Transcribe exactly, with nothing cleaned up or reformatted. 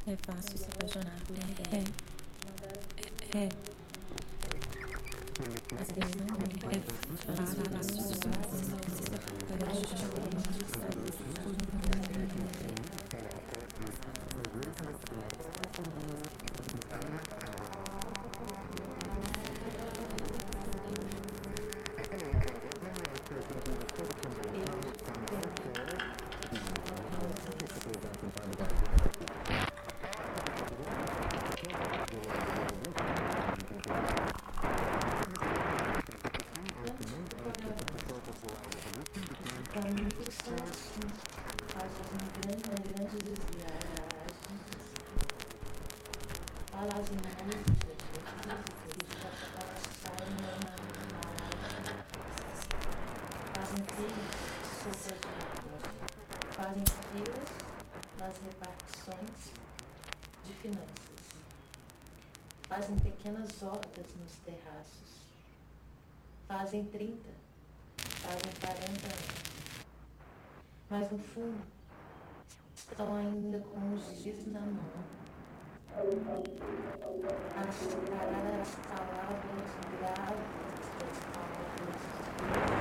É fácil se apaixonar por ninguém. É, é, é. Mas Deus não é fácil, fácil se fazem filas nas repartições de finanças, fazem pequenas hortas nos terraços, fazem trinta, fazem quarenta anos, mas no fundo estão ainda com os dias na mão. As palavras grávidas das palavras